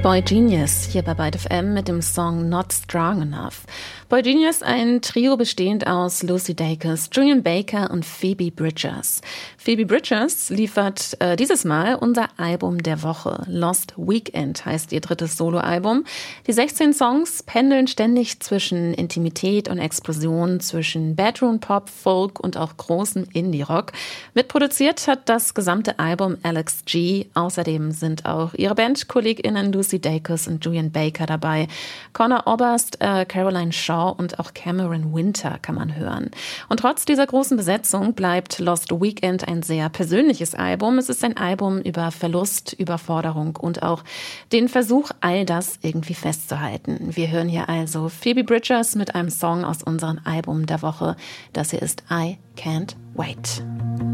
Boy Genius hier bei Byte FM mit dem Song Not Strong Enough. Boy Genius, ein Trio bestehend aus Lucy Dacus, Julien Baker und Phoebe Bridgers. Phoebe Bridgers liefert dieses Mal unser Album der Woche. Lost Weekend heißt ihr drittes Soloalbum. Die 16 Songs pendeln ständig zwischen Intimität und Explosion, zwischen Bedroom Pop, Folk und auch großem Indie-Rock. Mitproduziert hat das gesamte Album Alex G. Außerdem sind auch ihre BandkollegInnen Lucy Dacus und Julien Baker dabei. Connor Oberst, Caroline Shaw und auch Cameron Winter kann man hören. Und trotz dieser großen Besetzung bleibt Lost Weekend ein sehr persönliches Album. Es ist ein Album über Verlust, Überforderung und auch den Versuch, all das irgendwie festzuhalten. Wir hören hier also Phoebe Bridgers mit einem Song aus unserem Album der Woche. Das hier ist I Can't Wait.